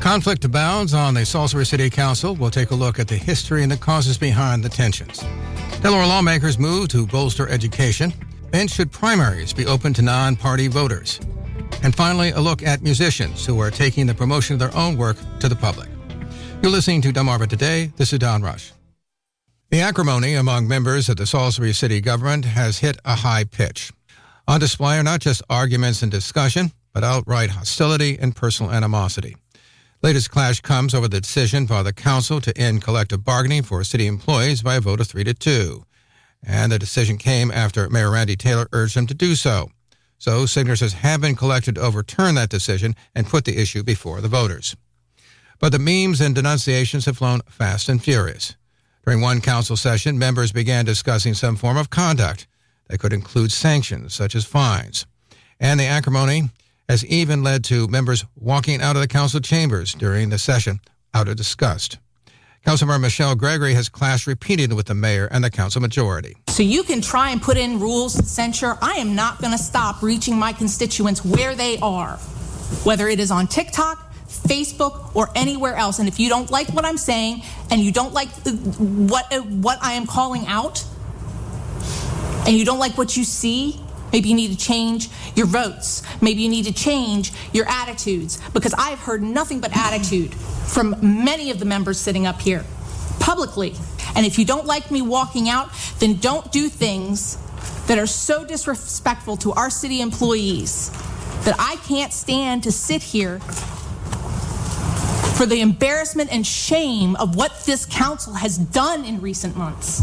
Conflict abounds on the Salisbury City Council. We'll take a look at the history and the causes behind the tensions. Delaware lawmakers move to bolster education. And should primaries be open to non-party voters? And finally, a look at musicians who are taking the promotion of their own work to the public. You're listening to Delmarva Today. This is Don Rush. The acrimony among members of the Salisbury City government has hit a high pitch. On display are not just arguments and discussion, but outright hostility and personal animosity. Latest clash comes over the decision by the council to end collective bargaining for city employees by a vote of 3-2. And the decision came after Mayor Randy Taylor urged him to do so. So signatures have been collected to overturn that decision and put the issue before the voters. But the memes and denunciations have flown fast and furious. During one council session, members began discussing some form of conduct that could include sanctions, such as fines. And the acrimony has even led to members walking out of the council chambers during the session out of disgust. Councilmember Michelle Gregory has clashed repeatedly with the mayor and the council majority. So you can try and put in rules and censure. I am not going to stop reaching my constituents where they are, whether it is on TikTok, Facebook, or anywhere else. And if you don't like what I'm saying and you don't like what I am calling out, and you don't like what you see, maybe you need to change your votes. Maybe you need to change your attitudes, because I've heard nothing but attitude from many of the members sitting up here publicly. And if you don't like me walking out, then don't do things that are so disrespectful to our city employees that I can't stand to sit here for the embarrassment and shame of what this council has done in recent months.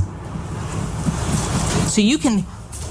So you can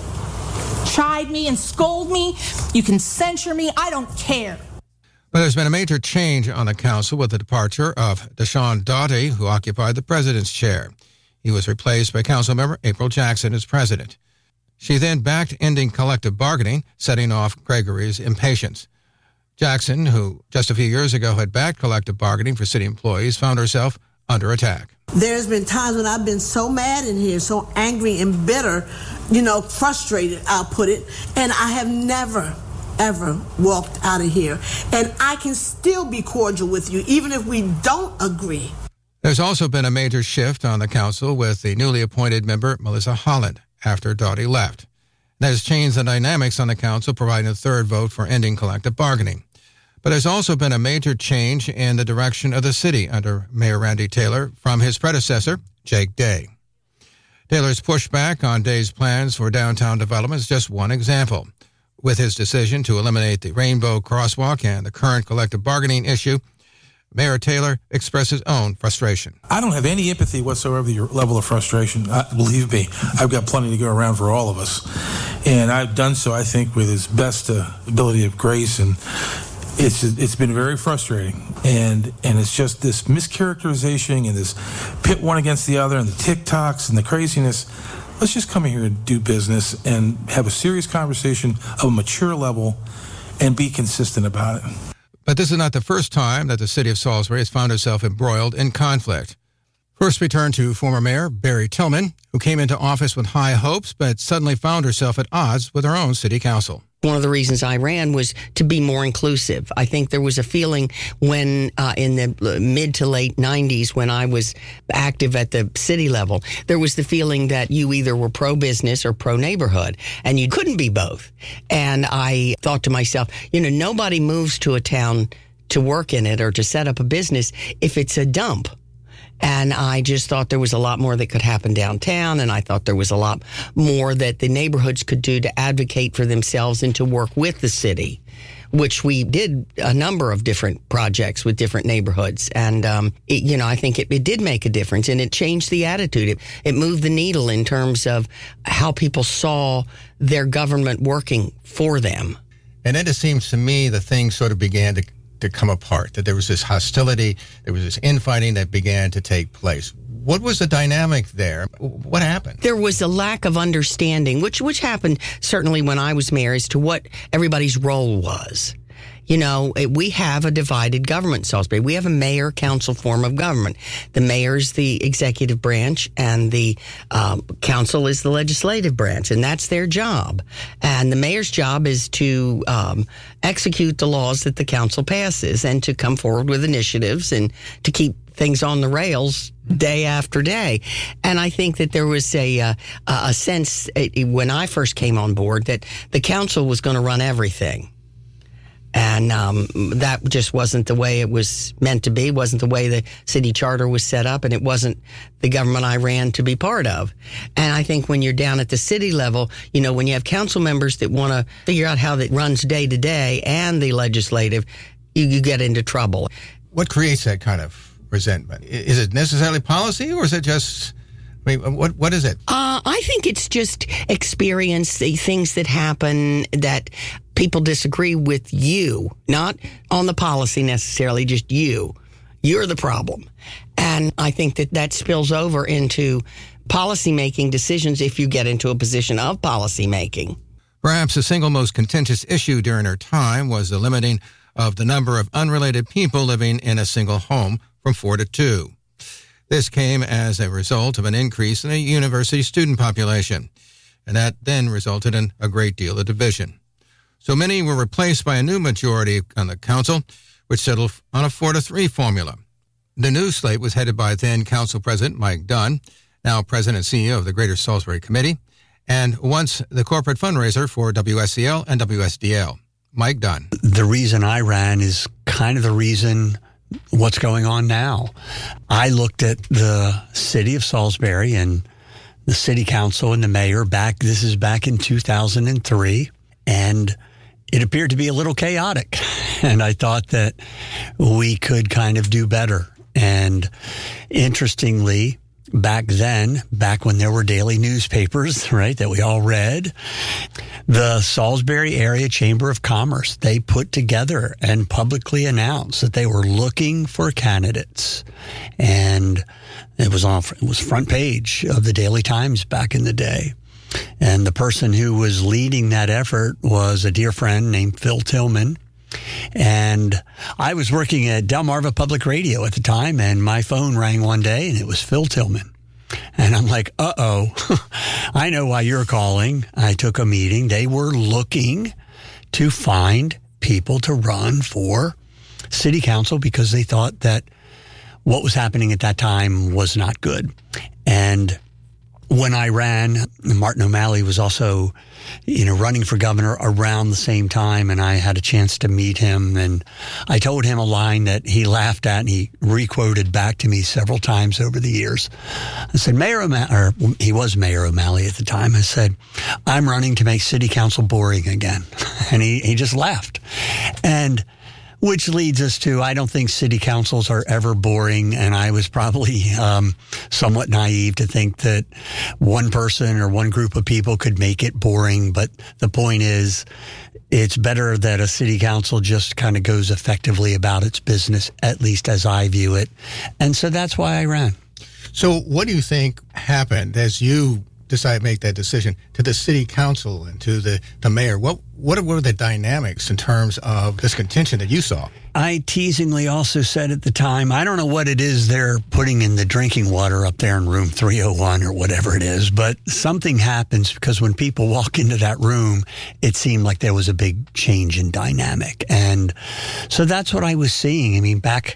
chide me and scold me, you can censure me, I don't care. But there's been a major change on the council with the departure of Deshaun Doughty, who occupied the president's chair. He was replaced by Councilmember April Jackson as president. She then backed ending collective bargaining, setting off Gregory's impatience. Jackson, who just a few years ago had backed collective bargaining for city employees, found herself under attack. There's been times when I've been so mad in here, so angry and bitter, frustrated, I'll put it, and I have never, ever walked out of here. And I can still be cordial with you, even if we don't agree. There's also been a major shift on the council with the newly appointed member, Melissa Holland, after Doughty left. That has changed the dynamics on the council, providing a third vote for ending collective bargaining. But there's also been a major change in the direction of the city under Mayor Randy Taylor from his predecessor, Jake Day. Taylor's pushback on Day's plans for downtown development is just one example. With his decision to eliminate the Rainbow Crosswalk and the current collective bargaining issue, Mayor Taylor expressed his own frustration. I don't have any empathy whatsoever for your level of frustration. Believe me, I've got plenty to go around for all of us. And I've done so, I think, with his best ability of grace, and it's been very frustrating. And it's just this mischaracterization and this pit one against the other and the TikToks and the craziness. Let's just come here and do business and have a serious conversation of a mature level and be consistent about it. But this is not the first time that the city of Salisbury has found itself embroiled in conflict. First, we turn to former Mayor Barry Tillman, who came into office with high hopes, but suddenly found herself at odds with her own city council. One of the reasons I ran was to be more inclusive. I think there was a feeling when in the mid to late 90s, when I was active at the city level, there was the feeling that you either were pro-business or pro-neighborhood, and you couldn't be both. And I thought to myself, nobody moves to a town to work in it or to set up a business if it's a dump. And I just thought there was a lot more that could happen downtown, and I thought there was a lot more that the neighborhoods could do to advocate for themselves and to work with the city, which we did a number of different projects with different neighborhoods. And, I think it did make a difference, and it changed the attitude. It moved the needle in terms of how people saw their government working for them. And then it seems to me the things sort of began to come apart, that there was this hostility, there was this infighting that began to take place. What was the dynamic there? What happened? There was a lack of understanding, which happened certainly when I was mayor, as to what everybody's role was. We have a divided government in Salisbury. We have a mayor-council form of government. The mayor is the executive branch, and the council is the legislative branch, and that's their job. And the mayor's job is to execute the laws that the council passes and to come forward with initiatives and to keep things on the rails day after day. And I think that there was a sense when I first came on board that the council was going to run everything. And that just wasn't the way it was meant to be, wasn't the way the city charter was set up, and it wasn't the government I ran to be part of. And I think when you're down at the city level, when you have council members that want to figure out how that runs day to day and the legislative, you get into trouble. What creates that kind of resentment? Is it necessarily policy, or is it just, what is it? I think it's just experience, the things that happen that people disagree with you, not on the policy necessarily, just you. You're the problem. And I think that spills over into policy-making decisions if you get into a position of policy-making. Perhaps the single most contentious issue during her time was the limiting of the number of unrelated people living in a single home from 4 to 2. This came as a result of an increase in the university student population, and that then resulted in a great deal of division. So many were replaced by a new majority on the council, which settled on a 4 to 3 formula. The new slate was headed by then Council President Mike Dunn, now President and CEO of the Greater Salisbury Committee, and once the corporate fundraiser for WSCL and WSDL, Mike Dunn. The reason I ran is kind of the reason what's going on now. I looked at the city of Salisbury and the city council and the mayor this is back in 2003, and it appeared to be a little chaotic. And I thought that we could kind of do better. And interestingly, back when there were daily newspapers, right, that we all read, the Salisbury Area Chamber of Commerce, they put together and publicly announced that they were looking for candidates. And it was front page of the Daily Times back in the day. And the person who was leading that effort was a dear friend named Phil Tillman. And I was working at Delmarva Public Radio at the time, and my phone rang one day, and it was Phil Tillman. And I'm like, I know why you're calling. I took a meeting. They were looking to find people to run for city council because they thought that what was happening at that time was not good. And when I ran, Martin O'Malley was also, running for governor around the same time, and I had a chance to meet him, and I told him a line that he laughed at, and he re-quoted back to me several times over the years. I said, he was Mayor O'Malley at the time. I said, I'm running to make city council boring again. And he just laughed. And which leads us to, I don't think city councils are ever boring, and I was probably somewhat naive to think that one person or one group of people could make it boring. But the point is, it's better that a city council just kind of goes effectively about its business, at least as I view it. And so that's why I ran. So what do you think happened as you decided to make that decision to the city council and to the mayor? What were the dynamics in terms of this contention that you saw? I teasingly also said at the time, I don't know what it is they're putting in the drinking water up there in room 301 or whatever it is, but something happens because when people walk into that room, it seemed like there was a big change in dynamic. And so that's what I was seeing. I mean, back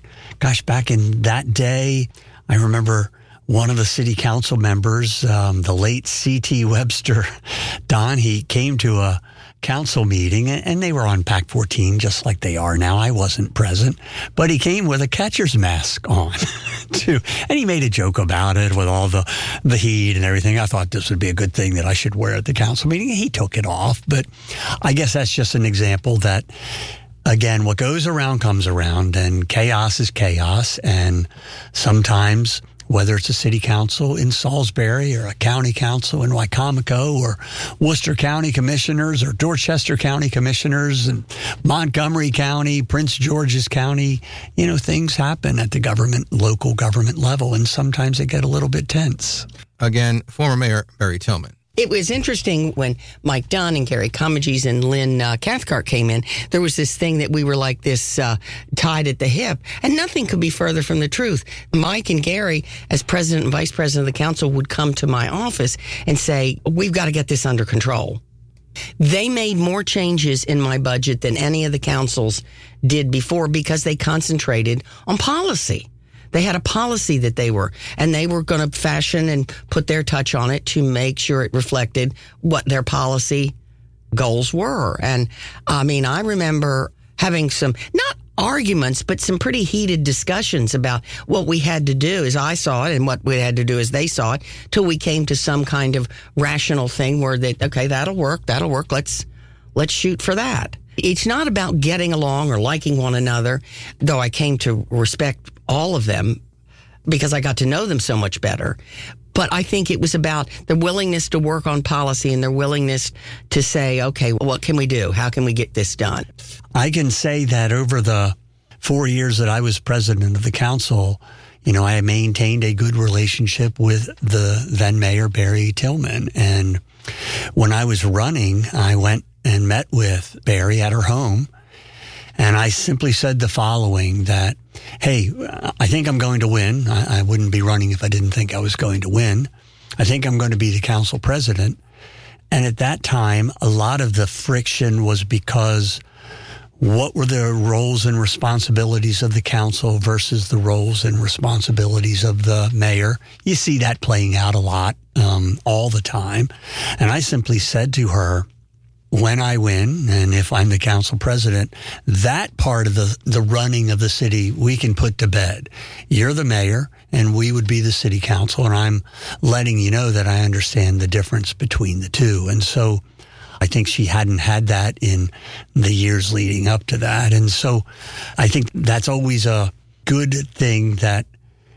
in that day, I remember one of the city council members, the late C.T. Webster, Don, he came to a council meeting, and they were on PAC 14 just like they are now. I wasn't present, but he came with a catcher's mask on too. And he made a joke about it with all the heat and everything. I thought this would be a good thing that I should wear at the council meeting. He took it off, but I guess that's just an example that, again, what goes around comes around, and chaos is chaos. And sometimes, whether it's a city council in Salisbury or a county council in Wicomico or Worcester County commissioners or Dorchester County commissioners and Montgomery County, Prince George's County, things happen at the local government level, and sometimes they get a little bit tense. Again, former Mayor Barry Tillman. It was interesting when Mike Dunn and Gary Comegys and Lynn Cathcart came in. There was this thing that we were like this tied at the hip, and nothing could be further from the truth. Mike and Gary, as president and vice president of the council, would come to my office and say, we've got to get this under control. They made more changes in my budget than any of the councils did before because they concentrated on policy. They had a policy that they were going to fashion and put their touch on it to make sure it reflected what their policy goals were. And I mean, I remember having some, not arguments, but some pretty heated discussions about what we had to do as I saw it and what we had to do as they saw it, till we came to some kind of rational thing where that, okay, that'll work. Let's shoot for that. It's not about getting along or liking one another, though I came to respect all of them because I got to know them so much better. But I think it was about the willingness to work on policy and their willingness to say, okay, what can we do? How can we get this done? I can say that over the 4 years that I was president of the council, I maintained a good relationship with the then Mayor Barry Tillman. And when I was running, I went and met with Barry at her home. And I simply said the following, that, hey, I think I'm going to win. I wouldn't be running if I didn't think I was going to win. I think I'm going to be the council president. And at that time, a lot of the friction was because what were the roles and responsibilities of the council versus the roles and responsibilities of the mayor? You see that playing out a lot all the time. And I simply said to her, when I win, and if I'm the council president, that part of the running of the city, we can put to bed. You're the mayor, and we would be the city council, and I'm letting you know that I understand the difference between the two. And so I think she hadn't had that in the years leading up to that. And so I think that's always a good thing, that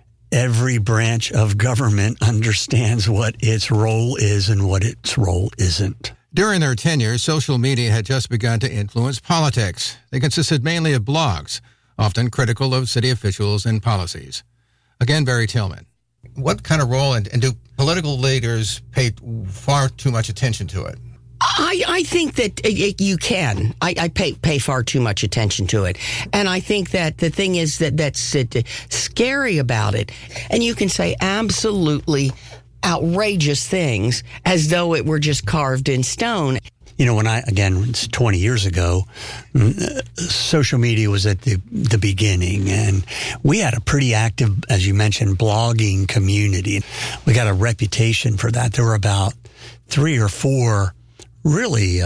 every branch of government understands what its role is and what its role isn't. During their tenure, social media had just begun to influence politics. They consisted mainly of blogs, often critical of city officials and policies. Again, Barry Tillman. What kind of role, and do political leaders pay far too much attention to it? I think that you can. I pay far too much attention to it. And I think that the thing is that's scary about it. And you can say absolutely outrageous things as though it were just carved in stone. It's 20 years ago, social media was at the beginning, and we had a pretty active, as you mentioned, blogging community. We got a reputation for that. There were about 3 or 4 really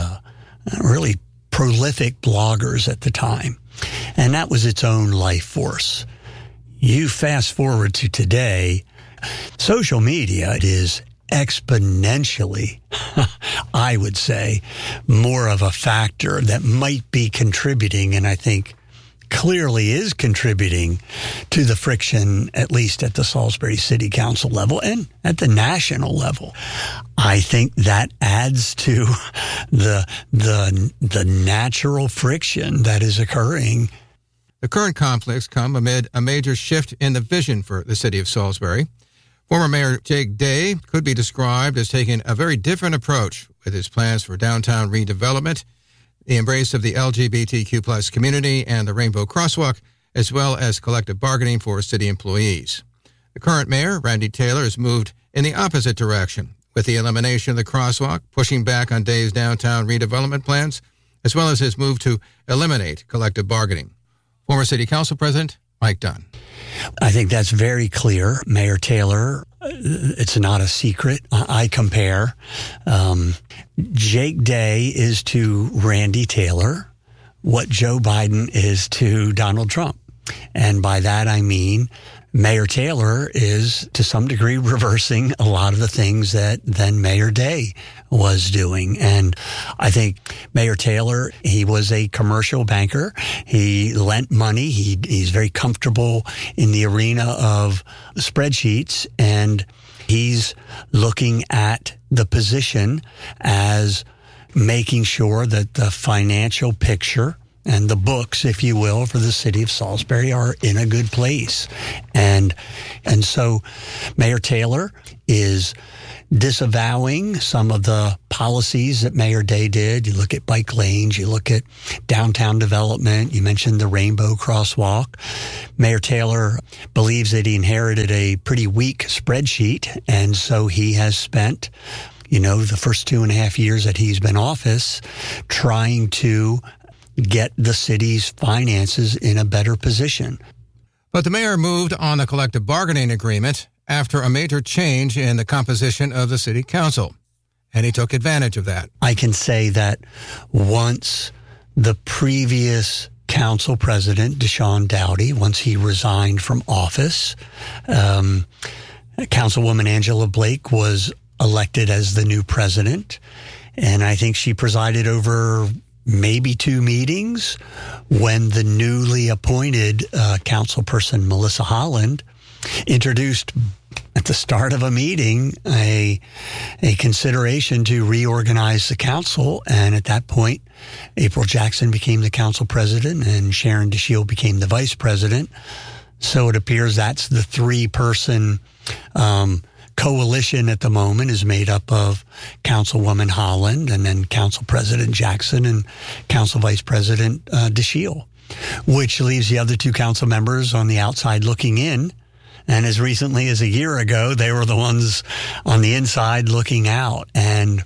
prolific bloggers at the time, and that was its own life force. You fast forward to today, social media is exponentially, I would say, more of a factor that might be contributing, and I think clearly is contributing to the friction, at least at the Salisbury City Council level and at the national level. I think that adds to the natural friction that is occurring. The current conflicts come amid a major shift in the vision for the city of Salisbury. Former Mayor Jake Day could be described as taking a very different approach with his plans for downtown redevelopment, the embrace of the LGBTQ plus community and the Rainbow Crosswalk, as well as collective bargaining for city employees. The current mayor, Randy Taylor, has moved in the opposite direction, with the elimination of the crosswalk, pushing back on Day's downtown redevelopment plans, as well as his move to eliminate collective bargaining. Former City Council President Mike Dunn. I think that's very clear. Mayor Taylor, it's not a secret. I compare. Jake Day is to Randy Taylor what Joe Biden is to Donald Trump. And by that, I mean Mayor Taylor is, to some degree, reversing a lot of the things that then Mayor Day was doing. And I think Mayor Taylor, he was a commercial banker. He lent money. He's very comfortable in the arena of spreadsheets, and he's looking at the position as making sure that the financial picture and the books, if you will, for the city of Salisbury are in a good place. And so Mayor Taylor is disavowing some of the policies that Mayor Day did. You look at bike lanes, you look at downtown development, you mentioned the Rainbow Crosswalk. Mayor Taylor believes that he inherited a pretty weak spreadsheet, and so he has spent, the first 2.5 years that he's been in office trying to get the city's finances in a better position. But the mayor moved on the collective bargaining agreement after a major change in the composition of the city council, and he took advantage of that. I can say that once the previous council president, Deshaun Dowdy, once he resigned from office, Councilwoman Angela Blake was elected as the new president, and I think she presided over maybe 2 meetings when the newly appointed councilperson, Melissa Holland, introduced at the start of a meeting a consideration to reorganize the council. And at that point, April Jackson became the council president and Sharon DeShield became the vice president. So it appears that's the 3-person coalition at the moment is made up of Councilwoman Holland and then Council President Jackson and Council Vice President DeShield, which leaves the other 2 council members on the outside looking in. And as recently as a year ago, they were the ones on the inside looking out. And,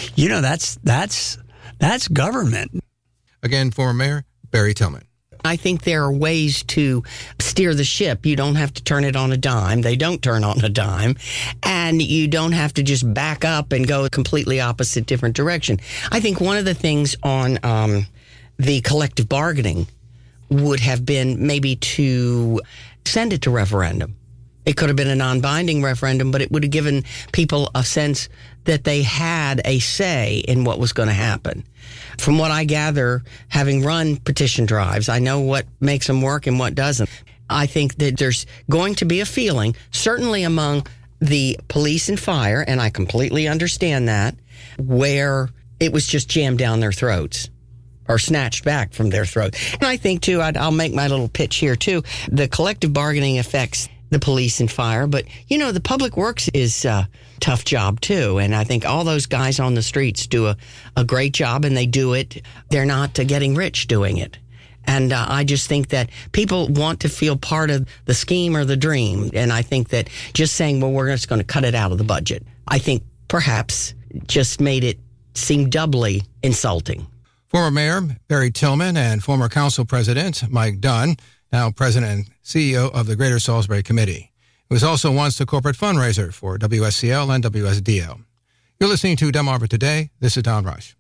that's government. Again, former Mayor Barry Tillman. I think there are ways to steer the ship. You don't have to turn it on a dime. They don't turn on a dime. And you don't have to just back up and go a completely opposite, different direction. I think one of the things on the collective bargaining would have been maybe to send it to referendum. It could have been a non-binding referendum, but it would have given people a sense that they had a say in what was going to happen. From what I gather, having run petition drives, I know what makes them work and what doesn't. I think that there's going to be a feeling, certainly among the police and fire, and I completely understand that, where it was just jammed down their throats or snatched back from their throats. And I think, too, I'll make my little pitch here, too. The collective bargaining affects the police and fire, but, the public works is a tough job, too. And I think all those guys on the streets do a great job, and they do it. They're not getting rich doing it. And I just think that people want to feel part of the scheme or the dream. And I think that just saying, well, we're just going to cut it out of the budget, I think perhaps just made it seem doubly insulting. Former Mayor Barry Tillman and former Council President Mike Dunn, now President and CEO of the Greater Salisbury Committee. He was also once the corporate fundraiser for WSCL and WSDL. You're listening to Delmarva Today. This is Don Rush.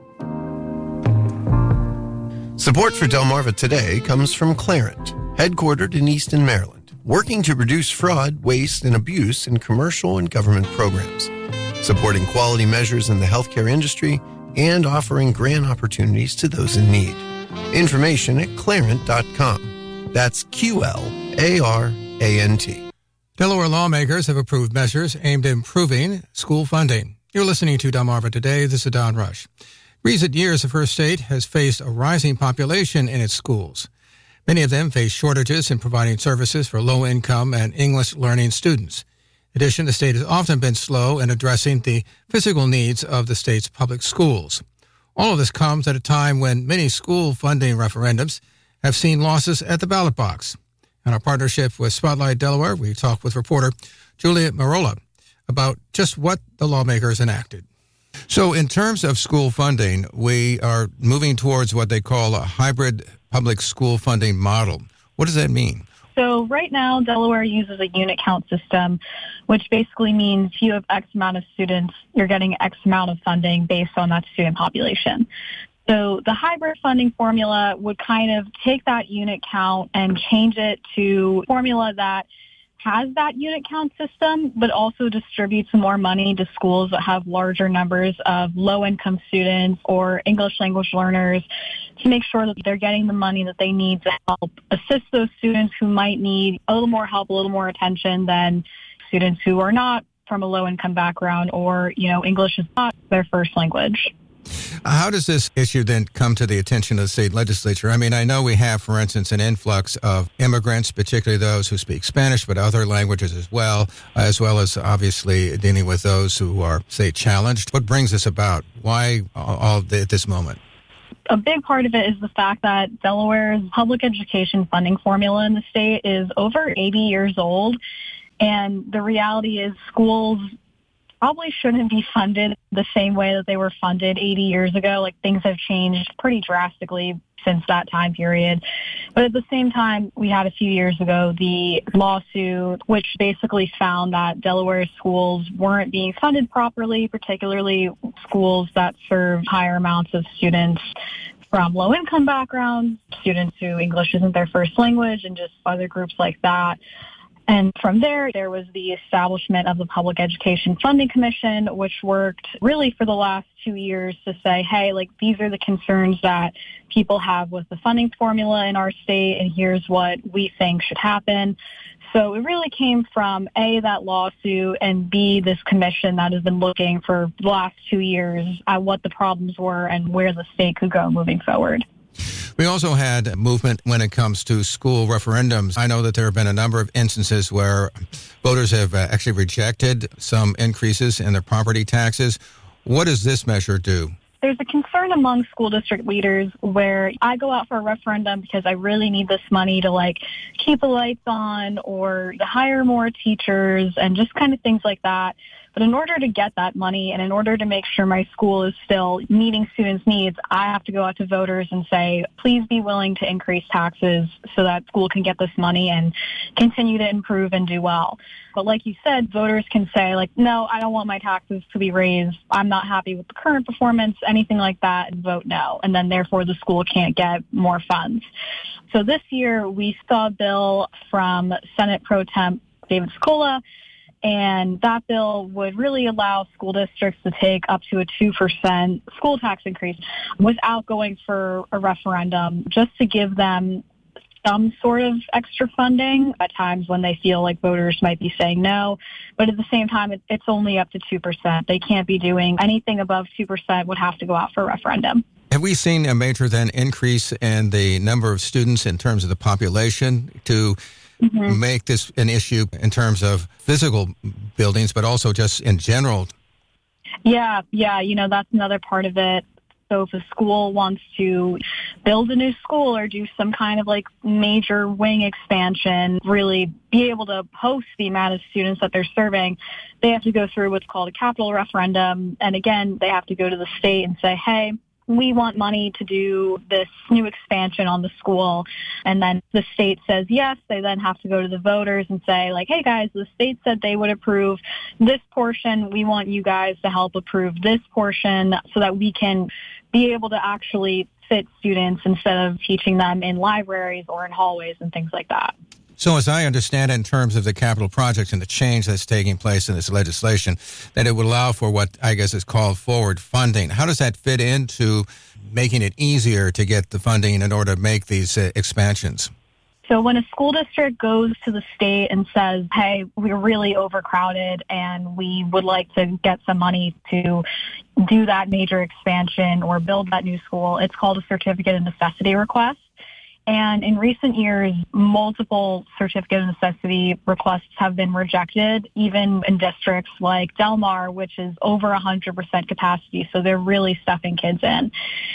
Support for Delmarva Today comes from Clarent, headquartered in Easton, Maryland, working to reduce fraud, waste, and abuse in commercial and government programs, supporting quality measures in the healthcare industry, and offering grant opportunities to those in need. Information at clarent.com. That's QLARANT. Delaware lawmakers have approved measures aimed at improving school funding. You're listening to Delmarva Today. This is Don Rush. Recent years, the first state has faced a rising population in its schools. Many of them face shortages in providing services for low-income and English-learning students. In addition, the state has often been slow in addressing the physical needs of the state's public schools. All of this comes at a time when many school funding referendums have seen losses at the ballot box. In our partnership with Spotlight Delaware, we talked with reporter Julia Marola about just what the lawmakers enacted. So in terms of school funding, we are moving towards what they call a hybrid public school funding model. What does that mean? So right now, Delaware uses a unit count system, which basically means if you have X amount of students, you're getting X amount of funding based on that student population. So the hybrid funding formula would kind of take that unit count and change it to a formula that has that unit count system, but also distributes more money to schools that have larger numbers of low-income students or English language learners to make sure that they're getting the money that they need to help assist those students who might need a little more help, a little more attention than students who are not from a low-income background or, English is not their first language. How does this issue then come to the attention of the state legislature? I mean, I know we have, for instance, an influx of immigrants, particularly those who speak Spanish, but other languages as well as obviously dealing with those who are, say, challenged. What brings this about? Why all at this moment? A big part of it is the fact that Delaware's public education funding formula in the state is over 80 years old. And the reality is schools probably shouldn't be funded the same way that they were funded 80 years ago. Like, things have changed pretty drastically since that time period. But at the same time, we had a few years ago the lawsuit, which basically found that Delaware schools weren't being funded properly, particularly schools that serve higher amounts of students from low-income backgrounds, students who English isn't their first language, and just other groups like that. And from there was the establishment of the Public Education Funding Commission, which worked really for the last 2 years to say, hey, like, these are the concerns that people have with the funding formula in our state, and here's what we think should happen. So it really came from A, that lawsuit, and B, this commission that has been looking for the last 2 years at what the problems were and where the state could go moving forward. We also had a movement when it comes to school referendums. I know that there have been a number of instances where voters have actually rejected some increases in their property taxes. What does this measure do? There's a concern among school district leaders where I go out for a referendum because I really need this money to, like, keep the lights on or to hire more teachers and just kind of things like that. But in order to get that money and in order to make sure my school is still meeting students' needs, I have to go out to voters and say, please be willing to increase taxes so that school can get this money and continue to improve and do well. But like you said, voters can say, like, no, I don't want my taxes to be raised. I'm not happy with the current performance, anything like that, and vote no. And then therefore the school can't get more funds. So this year we saw a bill from Senate Pro Temp David Scola, and that bill would really allow school districts to take up to a 2% school tax increase without going for a referendum, just to give them some sort of extra funding at times when they feel like voters might be saying no. But at the same time, it's only up to 2%. They can't be doing anything above 2%, would have to go out for a referendum. Have we seen a major then increase in the number of students in terms of the population to make this an issue in terms of physical buildings, but also just in general? Yeah, that's another part of it. So if a school wants to build a new school or do some kind of like major wing expansion, really be able to host the amount of students that they're serving, they have to go through what's called a capital referendum. And again, they have to go to the state and say, hey, we want money to do this new expansion on the school. And then the state says yes. They then have to go to the voters and say, like, hey, guys, the state said they would approve this portion. We want you guys to help approve this portion so that we can be able to actually fit students instead of teaching them in libraries or in hallways and things like that. So as I understand it, in terms of the capital projects and the change that's taking place in this legislation, that it would allow for what I guess is called forward funding. How does that fit into making it easier to get the funding in order to make these expansions? So when a school district goes to the state and says, hey, we're really overcrowded and we would like to get some money to do that major expansion or build that new school, it's called a certificate of necessity request. And in recent years, multiple certificate of necessity requests have been rejected, even in districts like Del Mar, which is over 100% capacity. So they're really stuffing kids in.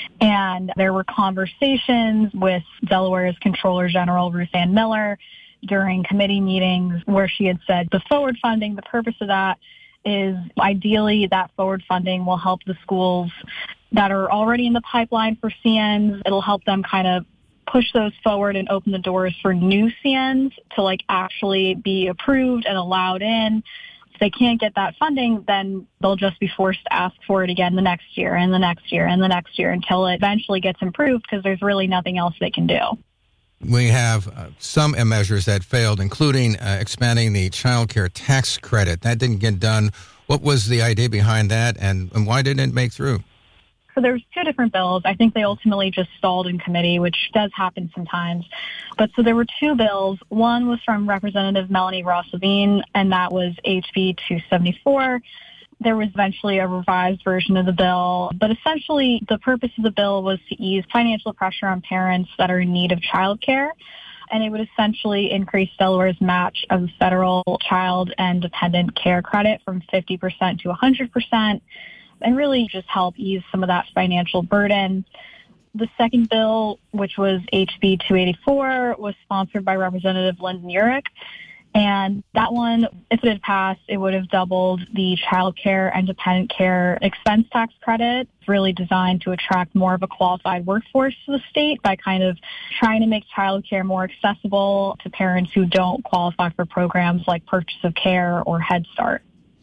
And there were conversations with Delaware's Controller General, Ruth Ann Miller, during committee meetings where she had said the forward funding, the purpose of that is ideally that forward funding will help the schools that are already in the pipeline for CNs. It'll help them kind of push those forward and open the doors for new CNs to like actually be approved and allowed in. If they can't get that funding, then they'll just be forced to ask for it again the next year and the next year and the next year until it eventually gets improved because there's really nothing else they can do. We have some measures that failed, including expanding the child care tax credit. That didn't get done. What was the idea behind that and why didn't it make through? So there's two different bills. I think they ultimately just stalled in committee, which does happen sometimes. But so there were two bills. One was from Representative Melanie Ross Levine, and that was HB 274. There was eventually a revised version of the bill, but essentially the purpose of the bill was to ease financial pressure on parents that are in need of childcare, and it would essentially increase Delaware's match of the federal child and dependent care credit from 50% to 100%, and really just help ease some of that financial burden. The second bill, which was HB 284, was sponsored by Representative Lyndon Urick. And that one, if it had passed, it would have doubled the child care and dependent care expense tax credit. It's really designed to attract more of a qualified workforce to the state by kind of trying to make child care more accessible to parents who don't qualify for programs like Purchase of Care or Head Start.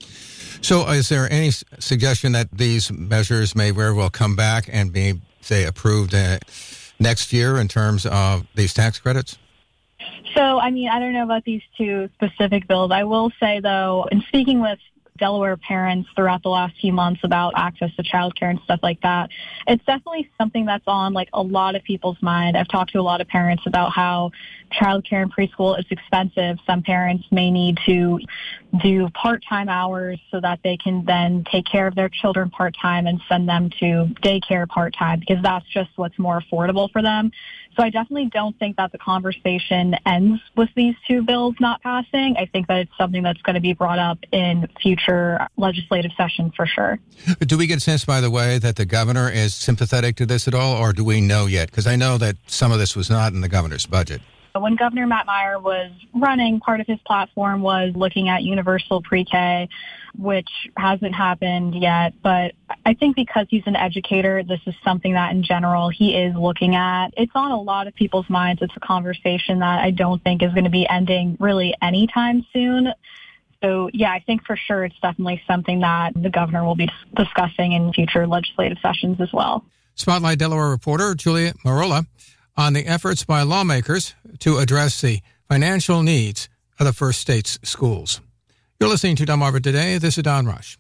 So is there any suggestion that these measures may very well come back and be, say, approved next year in terms of these tax credits? So, I don't know about these two specific bills. I will say, though, in speaking with Delaware parents throughout the last few months about access to childcare and stuff like that, it's definitely something that's on a lot of people's mind. I've talked to a lot of parents about how childcare in preschool is expensive. Some parents may need to do part-time hours so that they can then take care of their children part-time and send them to daycare part-time because that's just what's more affordable for them. So I definitely don't think that the conversation ends with these two bills not passing. I think that it's something that's going to be brought up in future legislative sessions for sure. Do we get a sense, by the way, that the governor is sympathetic to this at all, or do we know yet? Because I know that some of this was not in the governor's budget. When Governor Matt Meyer was running, part of his platform was looking at universal pre-K, which hasn't happened yet. But I think because he's an educator, this is something that in general he is looking at. It's on a lot of people's minds. It's a conversation that I don't think is going to be ending really anytime soon. So, yeah, I think for sure it's definitely something that the governor will be discussing in future legislative sessions as well. Spotlight Delaware reporter Julia Marola on the efforts by lawmakers to address the financial needs of the First States schools. You're listening to Delmarva Today. This is Don Rush.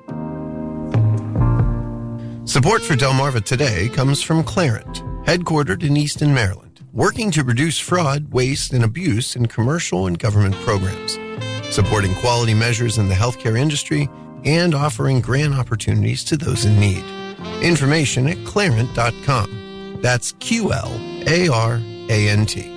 Support for Delmarva Today comes from Clarent, headquartered in Easton, Maryland, working to reduce fraud, waste, and abuse in commercial and government programs, supporting quality measures in the healthcare industry, and offering grant opportunities to those in need. Information at clarent.com. That's QLARANT.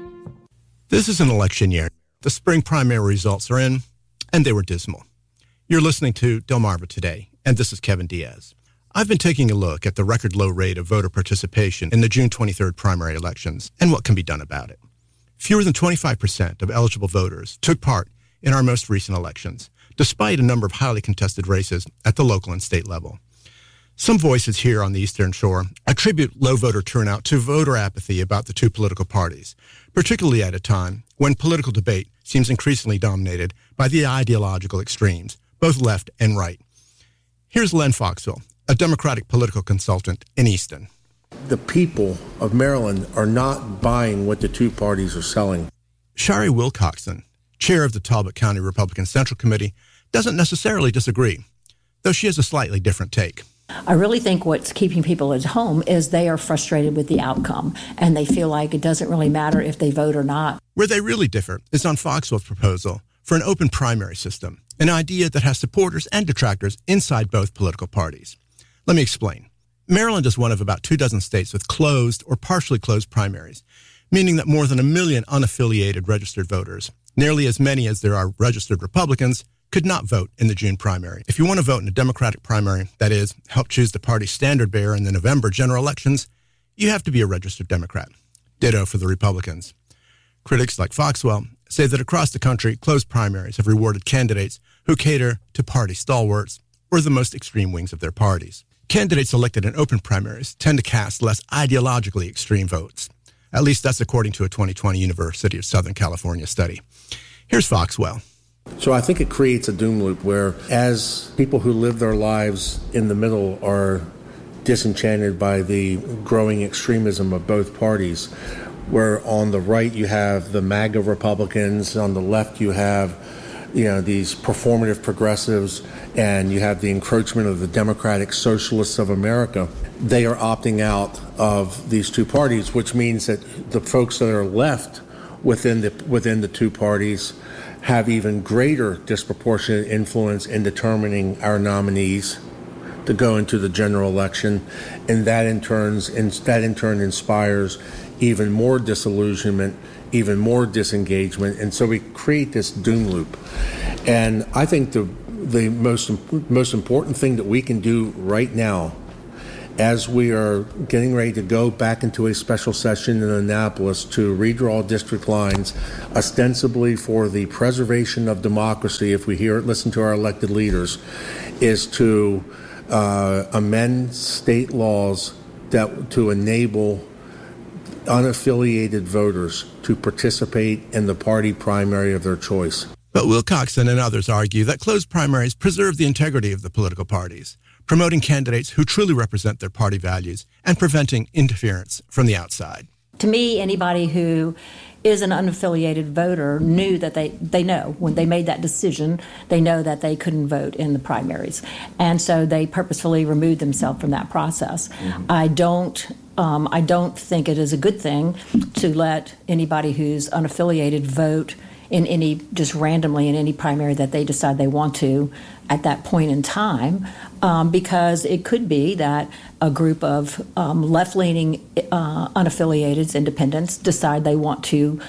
This is an election year. The spring primary results are in, and they were dismal. You're listening to Delmarva Today, and this is Kevin Diaz. I've been taking a look at the record low rate of voter participation in the June 23rd primary elections and what can be done about it. Fewer than 25% of eligible voters took part in our most recent elections, despite a number of highly contested races at the local and state level. Some voices here on the Eastern Shore attribute low voter turnout to voter apathy about the two political parties, particularly at a time when political debate seems increasingly dominated by the ideological extremes, both left and right. Here's Len Foxwell, a Democratic political consultant in Easton. The people of Maryland are not buying what the two parties are selling. Shari Wilcoxon, chair of the Talbot County Republican Central Committee, doesn't necessarily disagree, though she has a slightly different take. I really think what's keeping people at home is they are frustrated with the outcome, and they feel like it doesn't really matter if they vote or not. Where they really differ is on Foxwell's proposal for an open primary system, an idea that has supporters and detractors inside both political parties. Let me explain. Maryland is one of about 24 states with closed or partially closed primaries, meaning that more than 1 million unaffiliated registered voters, nearly as many as there are registered Republicans, could not vote in the June primary. If you want to vote in a Democratic primary, that is, help choose the party's standard bearer in the November general elections, you have to be a registered Democrat. Ditto for the Republicans. Critics like Foxwell say that across the country, closed primaries have rewarded candidates who cater to party stalwarts or the most extreme wings of their parties. Candidates elected in open primaries tend to cast less ideologically extreme votes. At least that's according to a 2020 University of Southern California study. Here's Foxwell. So I think it creates a doom loop where as people who live their lives in the middle are disenchanted by the growing extremism of both parties, where on the right you have the MAGA Republicans, on the left you have these performative progressives, and you have the encroachment of the Democratic Socialists of America. They are opting out of these two parties, which means that the folks that are left within the two parties have even greater disproportionate influence in determining our nominees to go into the general election, and that in turn inspires even more disillusionment, even more disengagement, and so we create this doom loop. And I think the most important thing that we can do right now, as we are getting ready to go back into a special session in Annapolis to redraw district lines, ostensibly for the preservation of democracy, if we listen to our elected leaders, is to amend state laws to enable unaffiliated voters to participate in the party primary of their choice. But Wilcoxon and others argue that closed primaries preserve the integrity of the political parties, promoting candidates who truly represent their party values and preventing interference from the outside. To me, anybody who is an unaffiliated voter knew that they know when they made that decision, they know that they couldn't vote in the primaries. And so they purposefully removed themselves from that process. Mm-hmm. I don't think it is a good thing to let anybody who's unaffiliated vote in just randomly in any primary that they decide they want to at that point in time, because it could be that a group of left-leaning unaffiliated independents decide they want to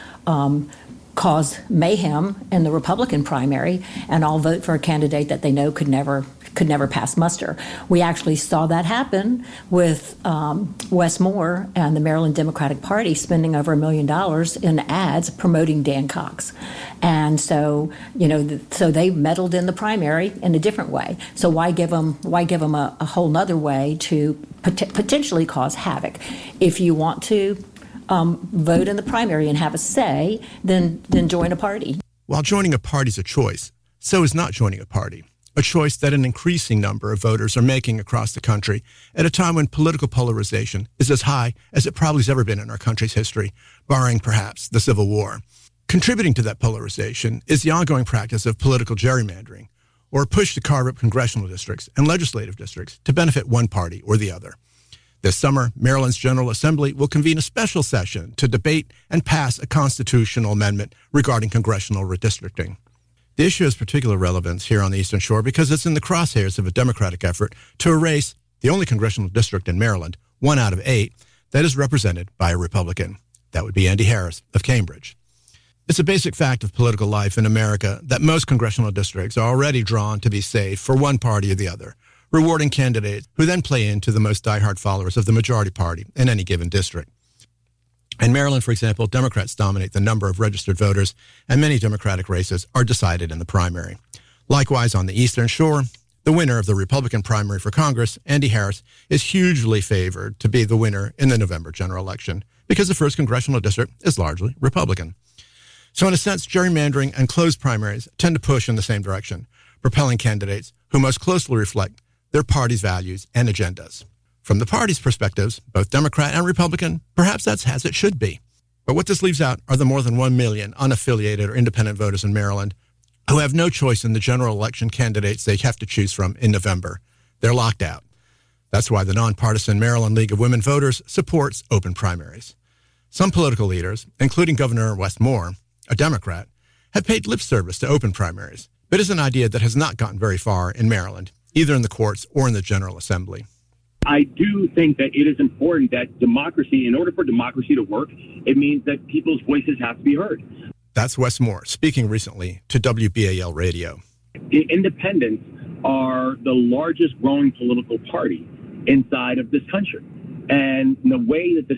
cause mayhem in the Republican primary and all vote for a candidate that they know could never pass muster. We actually saw that happen with Wes Moore and the Maryland Democratic Party spending over $1 million in ads promoting Dan Cox. And so, so they meddled in the primary in a different way. So why give them a whole nother way to potentially cause havoc? If you want to vote in the primary and have a say, then join a party. While joining a party is a choice, so is not joining a party. A choice that an increasing number of voters are making across the country at a time when political polarization is as high as it probably has ever been in our country's history, barring perhaps the Civil War. Contributing to that polarization is the ongoing practice of political gerrymandering, or a push to carve up congressional districts and legislative districts to benefit one party or the other. This summer, Maryland's General Assembly will convene a special session to debate and pass a constitutional amendment regarding congressional redistricting. The issue has particular relevance here on the Eastern Shore because it's in the crosshairs of a Democratic effort to erase the only congressional district in Maryland, 1 out of 8, that is represented by a Republican. That would be Andy Harris of Cambridge. It's a basic fact of political life in America that most congressional districts are already drawn to be safe for one party or the other, rewarding candidates who then play into the most diehard followers of the majority party in any given district. In Maryland, for example, Democrats dominate the number of registered voters, and many Democratic races are decided in the primary. Likewise, on the Eastern Shore, the winner of the Republican primary for Congress, Andy Harris, is hugely favored to be the winner in the November general election because the 1st congressional district is largely Republican. So in a sense, gerrymandering and closed primaries tend to push in the same direction, propelling candidates who most closely reflect their party's values and agendas. From the party's perspectives, both Democrat and Republican, perhaps that's as it should be. But what this leaves out are the more than 1 million unaffiliated or independent voters in Maryland who have no choice in the general election candidates they have to choose from in November. They're locked out. That's why the nonpartisan Maryland League of Women Voters supports open primaries. Some political leaders, including Governor Wes Moore, a Democrat, have paid lip service to open primaries, but it's an idea that has not gotten very far in Maryland, either in the courts or in the General Assembly. I do think that it is important that democracy, in order for democracy to work, it means that people's voices have to be heard. That's Wes Moore speaking recently to WBAL Radio. Independents are the largest growing political party inside of this country. And the way that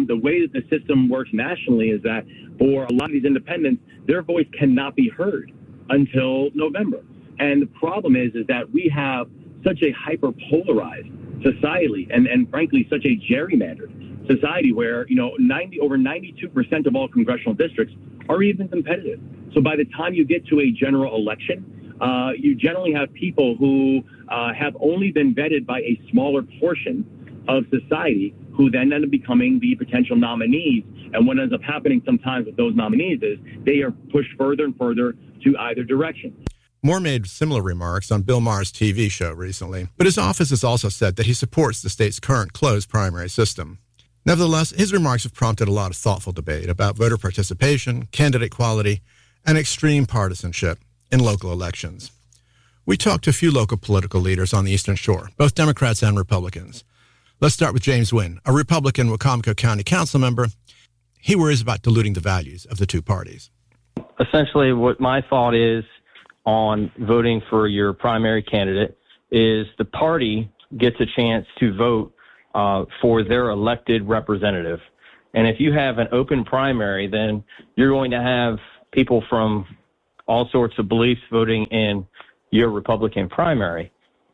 the system works nationally is that for a lot of these independents, their voice cannot be heard until November. And the problem is that we have such a hyper-polarized society and frankly, such a gerrymandered society where, over 92% of all congressional districts are even competitive. So by the time you get to a general election, you generally have people who have only been vetted by a smaller portion of society who then end up becoming the potential nominees. And what ends up happening sometimes with those nominees is they are pushed further and further to either direction. Moore made similar remarks on Bill Maher's TV show recently, but his office has also said that he supports the state's current closed primary system. Nevertheless, his remarks have prompted a lot of thoughtful debate about voter participation, candidate quality, and extreme partisanship in local elections. We talked to a few local political leaders on the Eastern Shore, both Democrats and Republicans. Let's start with James Wynn, a Republican Wicomico County Council member. He worries about diluting the values of the two parties. Essentially, what my thought is on voting for your primary candidate is the party gets a chance to vote for their elected representative. And if you have an open primary, then you're going to have people from all sorts of beliefs voting in your Republican primary.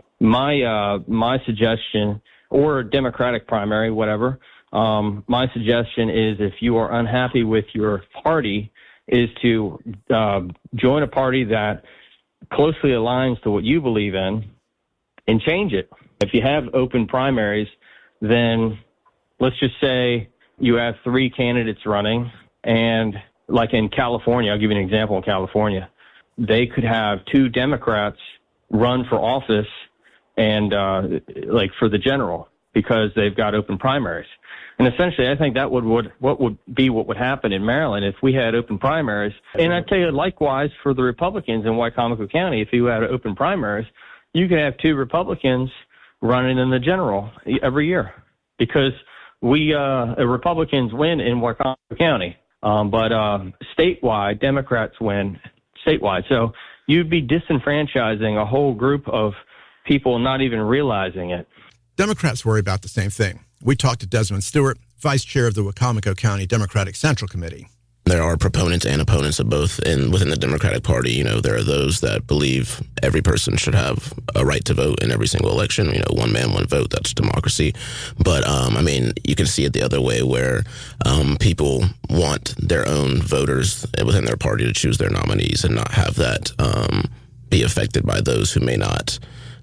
My suggestion, or a Democratic primary, whatever, my suggestion is if you are unhappy with your party, is to join a party that closely aligns to what you believe in and change it. If you have open primaries, then let's just say you have 3 candidates running, and like in California, I'll give you an example in California, they could have 2 Democrats run for office and like for the general because they've got open primaries. And essentially, I think that what would happen in Maryland if we had open primaries. And I tell you, likewise for the Republicans in Wicomico County, if you had open primaries, you could have 2 Republicans running in the general every year because Republicans win in Wicomico County, but statewide Democrats win statewide. So you'd be disenfranchising a whole group of people not even realizing it. Democrats worry about the same thing. We talked to Desmond Stewart, vice chair of the Wicomico County Democratic Central Committee. There are proponents and opponents of both within the Democratic Party. You know, there are those that believe every person should have a right to vote in every single election. You know, one man, one vote, that's democracy. But, I mean, you can see it the other way where people want their own voters within their party to choose their nominees and not have that be affected by those who may not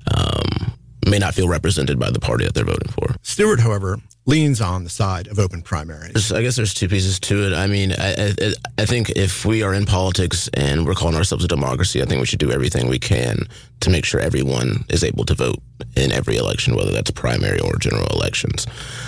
feel represented by the party that they're voting for. Stewart, however, leans on the side of open primaries. I guess there's 2 pieces to it. I mean, I think if we are in politics and we're calling ourselves a democracy, I think we should do everything we can to make sure everyone is able to vote in every election, whether that's primary or general elections.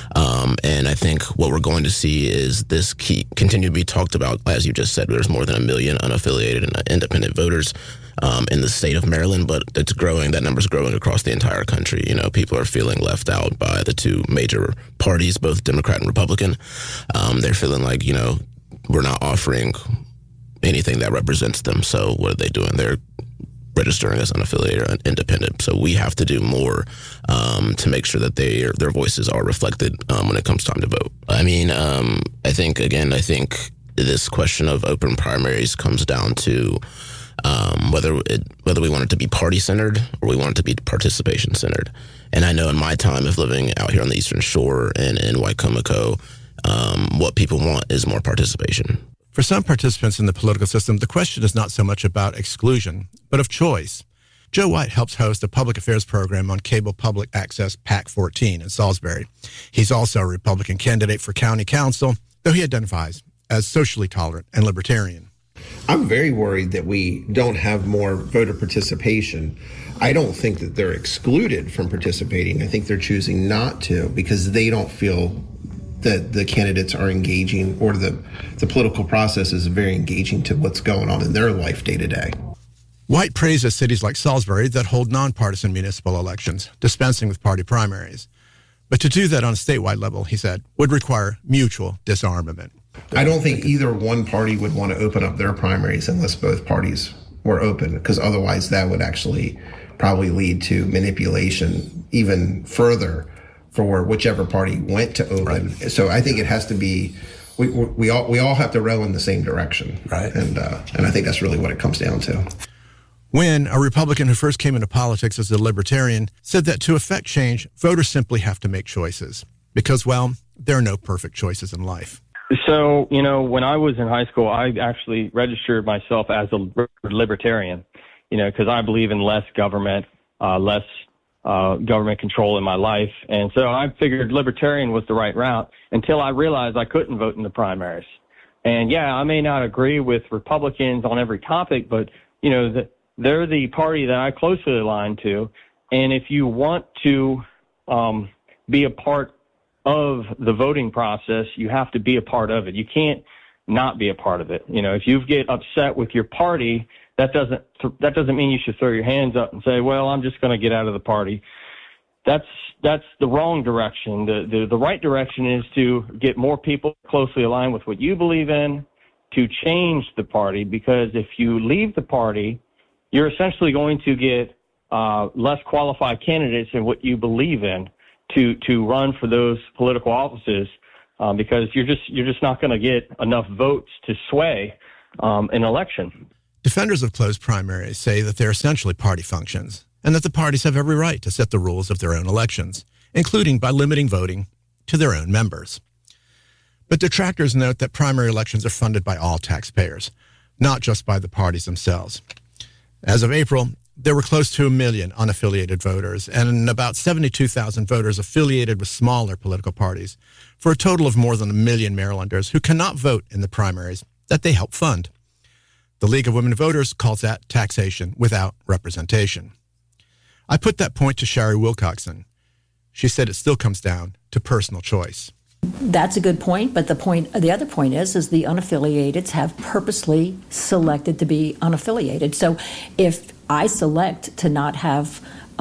And I think what we're going to see is this continue to be talked about. As you just said, there's more than 1 million unaffiliated and independent voters in the state of Maryland, but it's growing. That number's growing across the entire country. You know, people are feeling left out by the 2 major parties, both Democrat and Republican. They're feeling like, you know, we're not offering anything that represents them. So what are they doing? They're registering as unaffiliated or independent. So we have to do more to make sure that their voices are reflected when it comes time to vote. I mean, I think this question of open primaries comes down to whether we want it to be party-centered or we want it to be participation-centered. And I know in my time of living out here on the Eastern Shore and in Wicomico, what people want is more participation. For some participants in the political system, the question is not so much about exclusion, but of choice. Joe White helps host a public affairs program on cable public access PAC 14 in Salisbury. He's also a Republican candidate for county council, though he identifies as socially tolerant and libertarian. I'm very worried that we don't have more voter participation. I don't think that they're excluded from participating. I think they're choosing not to because they don't feel that the candidates are engaging or the political process is very engaging to what's going on in their life day to day. White praises cities like Salisbury that hold nonpartisan municipal elections, dispensing with party primaries. But to do that on a statewide level, he said, would require mutual disarmament. I don't think either one party would want to open up their primaries unless both parties were open, because otherwise that would actually probably lead to manipulation even further for whichever party went to open. Right. So I think it has to be, we all have to row in the same direction. Right. And I think that's really what it comes down to. Wynn, a Republican who first came into politics as a libertarian, said that to effect change, voters simply have to make choices because, well, there are no perfect choices in life. So, you know, when I was in high school, I actually registered myself as a libertarian, you know, because I believe in less government, less government control in my life. And so I figured libertarian was the right route until I realized I couldn't vote in the primaries. And, yeah, I may not agree with Republicans on every topic, but, you know, they're the party that I closely align to. And if you want to be a part of the voting process, you have to be a part of it. You can't not be a part of it. If you get upset with your party, that doesn't mean you should throw your hands up and say, well, I'm just going to get out of the party. That's the wrong direction. The right direction is to get more people closely aligned with what you believe in, to change the party, because if you leave the party, you're essentially going to get less qualified candidates in what you believe in to run for those political offices, because you're just not going to get enough votes to sway an election. Defenders of closed primaries say that they're essentially party functions, and that the parties have every right to set the rules of their own elections, including by limiting voting to their own members. But detractors note that primary elections are funded by all taxpayers, not just by the parties themselves. As of April, there were close to 1 million unaffiliated voters and about 72,000 voters affiliated with smaller political parties, for a total of more than 1 million Marylanders who cannot vote in the primaries that they help fund. The League of Women Voters calls that taxation without representation. I put that point to Shari Wilcoxon. She said it still comes down to personal choice. That's a good point, but the other point is the unaffiliateds have purposely selected to be unaffiliated. So if I select to not have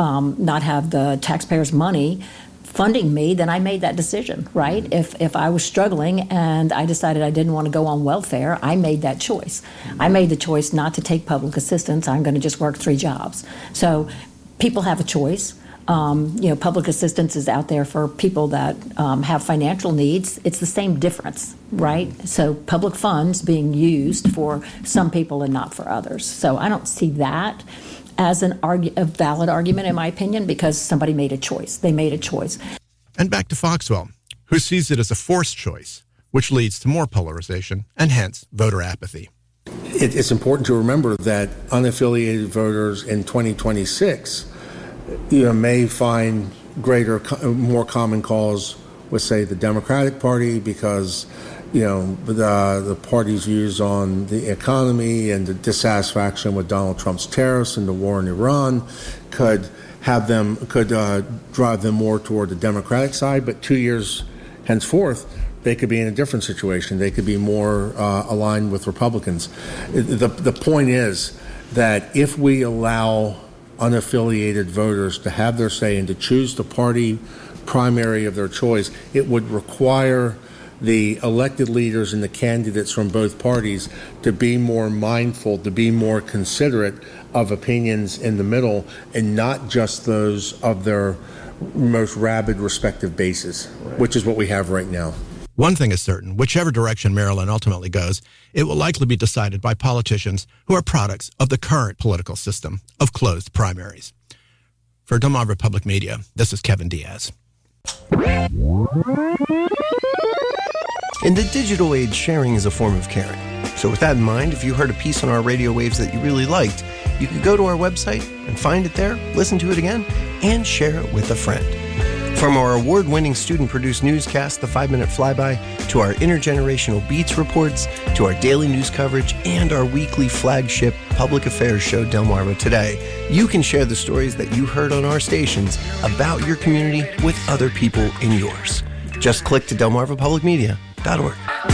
the taxpayers' money funding me, then I made that decision, right? If I was struggling and I decided I didn't want to go on welfare, I made that choice. I made the choice not to take public assistance. I'm going to just work 3 jobs. So people have a choice. Public assistance is out there for people that have financial needs. It's the same difference, right? So public funds being used for some people and not for others. So I don't see that as a valid argument, in my opinion, because somebody made a choice. They made a choice. And back to Foxwell, who sees it as a forced choice, which leads to more polarization and hence voter apathy. It's important to remember that unaffiliated voters in 2026 may find more common cause with, say, the Democratic Party, because the party's views on the economy and the dissatisfaction with Donald Trump's tariffs and the war in Iran could drive them more toward the Democratic side. But 2 years henceforth, they could be in a different situation. They could be more aligned with Republicans. The point is that if we allow unaffiliated voters to have their say and to choose the party primary of their choice, it would require the elected leaders and the candidates from both parties to be more mindful, to be more considerate of opinions in the middle and not just those of their most rabid respective bases, which is what we have right now. One thing is certain, whichever direction Maryland ultimately goes, it will likely be decided by politicians who are products of the current political system of closed primaries. For Delmarva Public Media, this is Kevin Diaz. In the digital age, sharing is a form of caring. So with that in mind, if you heard a piece on our radio waves that you really liked, you could go to our website and find it there, listen to it again, and share it with a friend. From our award-winning student-produced newscast, The 5-Minute Flyby, to our intergenerational Beats reports, to our daily news coverage, and our weekly flagship public affairs show, Delmarva Today, you can share the stories that you heard on our stations about your community with other people in yours. Just click to delmarvapublicmedia.org.